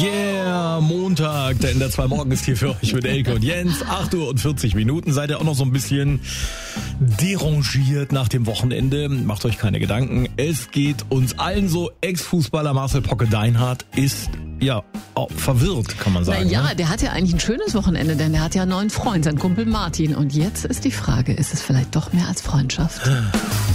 Yeah, Montag, der NDR 2 Morgen ist hier für euch mit Elke und Jens. 8:40 Uhr. Seid ihr auch noch so ein bisschen derangiert nach dem Wochenende? Macht euch keine Gedanken. Es geht uns allen so. Ex-Fußballer Marcel Pocke-Deinhardt ist ja auch verwirrt, kann man sagen. Naja, der hat ja eigentlich ein schönes Wochenende, denn der hat ja einen neuen Freund, seinen Kumpel Martin. Und jetzt ist die Frage, ist es vielleicht doch mehr als Freundschaft?